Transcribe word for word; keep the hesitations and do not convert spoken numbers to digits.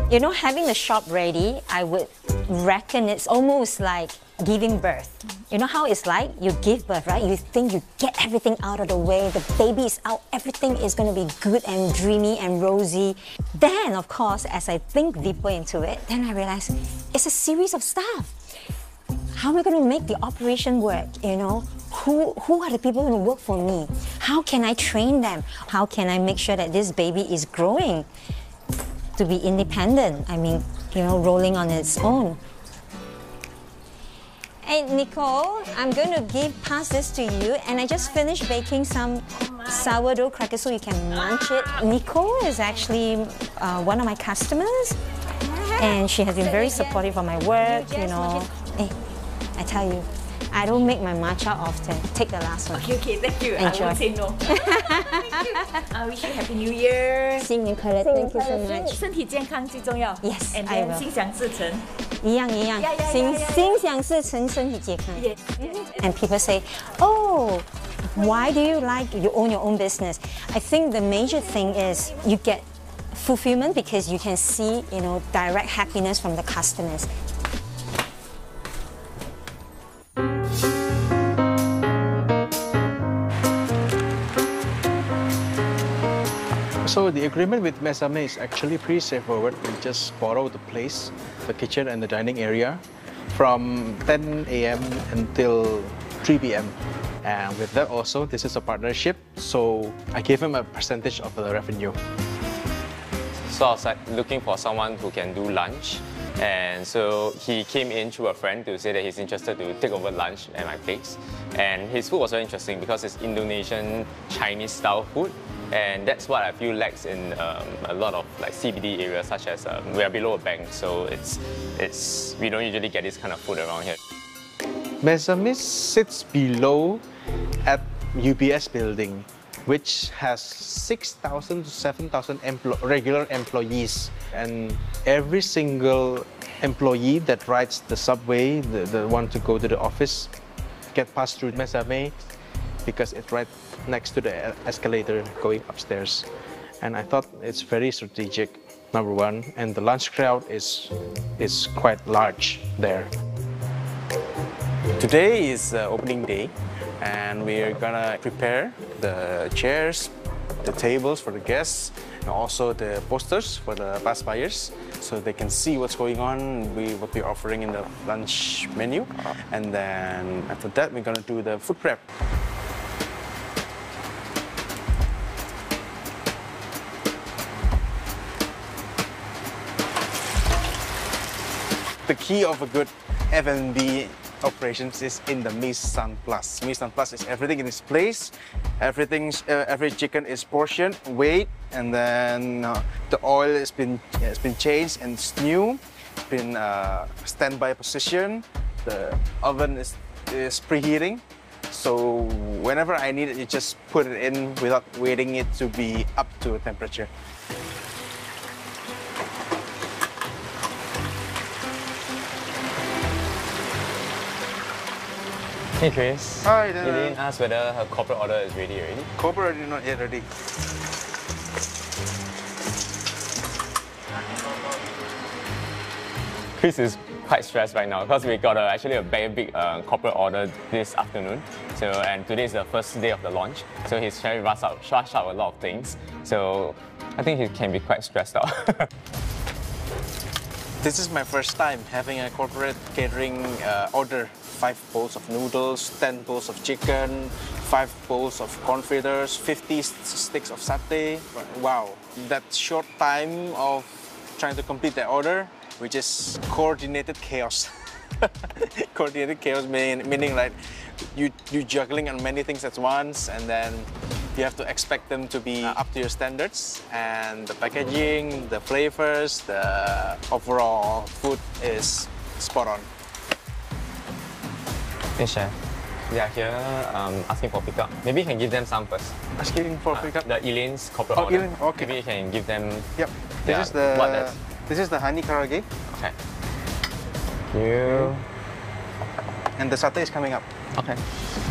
You know, having the shop ready, I would reckon it's almost like giving birth. You know how it's like? You give birth, right? You think you get everything out of the way, the baby is out, everything is going to be good and dreamy and rosy. Then, of course, as I think deeper into it, then I realize it's a series of stuff. How am I going to make the operation work, you know? Who, who are the people who work for me? How can I train them? How can I make sure that this baby is growing to be independent? I mean, you know, rolling on its own. Hey, Nicole, I'm going to give pass this to you, and I just finished baking some sourdough crackers so you can munch it. Nicole is actually uh, one of my customers, and she has been very supportive of my work, you know. Hey, I tell you, I don't make my matcha often. Take the last one. Okay, okay, thank you. Enjoy. I won't say no. I wish you Happy New Year. 新年快乐, thank you so much. 身体健康最重要. Yes, and I then will. 心想事成. 一样一样, Yeah, yeah, 心 yeah, yeah, yeah. 心想事成，身体健康. Yes, yes. And people say, oh, why do you like, you own your own business? I think the major thing is you get fulfillment because you can see, you know, direct happiness from the customers. So the agreement with Mesame is actually pretty straightforward. We just borrow the place, the kitchen and the dining area from ten A M until three P M And with that also, this is a partnership, so I gave him a percentage of the revenue. So I was like looking for someone who can do lunch, and so he came in through a friend to say that he's interested to take over lunch at my place. And his food was very interesting because it's Indonesian Chinese style food, and that's what I feel lacks in um, a lot of like C B D areas, such as um, we are below a bank, so it's it's we don't usually get this kind of food around here. Mesame sits below at U B S building, which has six thousand to seven thousand empl regular employees. And every single employee that rides the subway, the, the one to go to the office, get passed through Mesame because it's right next to the escalator going upstairs. And I thought it's very strategic, number one, and the lunch crowd is, is quite large there. Today is uh, opening day, and we're gonna prepare the chairs, the tables for the guests, and also the posters for the past buyers, so they can see what's going on, we, what we're offering in the lunch menu. And then after that, we're gonna do the food prep. The key of a good F and B operations is in the mise en place. Mise en place is everything in its place. Everything, uh, every chicken is portioned, weighed, and then uh, the oil has been has been changed and it's new. It's been uh, standby position. The oven is is preheating. So whenever I need it, you just put it in without waiting it to be up to a temperature. Hey Chris. Hi, Elaine asked whether her corporate order is ready already. Corporate is not yet ready. Chris is quite stressed right now because we got a, actually a very big uh, corporate order this afternoon. So and today is the first day of the launch. So he's trying to rush out, rush out a lot of things. So I think he can be quite stressed out. This is my first time having a corporate catering uh, order. Five bowls of noodles, ten bowls of chicken, five bowls of corn fritters, fifty sticks of satay. Wow, that short time of trying to complete that order, which is coordinated chaos. Coordinated chaos mean, meaning like you, you're juggling on many things at once, and then you have to expect them to be up to your standards, and the packaging, the flavors, the overall food is spot on. Hey Chef, they are here um, asking for pickup. Maybe you can give them some first. Asking for Uh, pickup? The Elaine's corporate Oh, order. Elaine, okay. Maybe you can give them. Yep. This Yeah, is the what that's- this is the honey karage, Okay. You. and the satay is coming up. Okay.